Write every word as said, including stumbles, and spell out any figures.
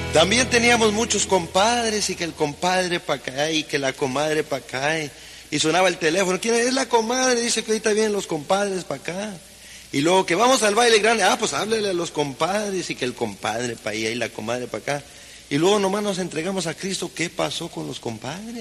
También teníamos muchos compadres y que el compadre para acá y que la comadre para acá. Y, y sonaba el teléfono. ¿Quién es la comadre? Dice que ahorita vienen los compadres para acá. Y luego que vamos al baile grande. Ah, pues háblele a los compadres y que el compadre para allá y la comadre para acá. Y luego nomás nos entregamos a Cristo. ¿Qué pasó con los compadres?